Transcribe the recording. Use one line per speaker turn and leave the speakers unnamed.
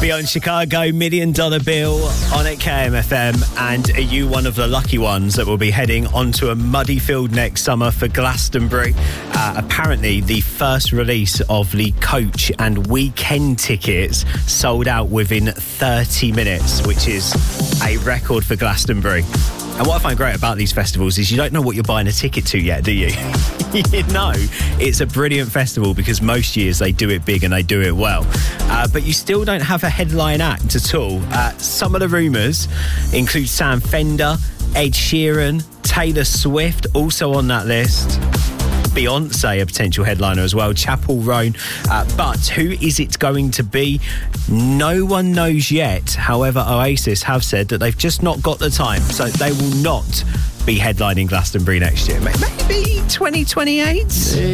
Beyond Chicago, $1 Million Bill on at KMFM. And are you one of the lucky ones that will be heading onto a muddy field next summer for Glastonbury? Apparently, the first release of the coach and weekend tickets sold out within 30 minutes, which is a record for Glastonbury. And what I find great about these festivals is you don't know what you're buying a ticket to yet, do you? You know, it's a brilliant festival because most years they do it big and they do it well. But you still don't have a headline act at all. Some of the rumours include Sam Fender, Ed Sheeran, Taylor Swift, also on that list. Beyonce, a potential headliner as well, Chapel Roan. But who is it going to be? No one knows yet. However, Oasis have said that they've just not got the time, so they will not be headlining Glastonbury next year. Maybe 2028?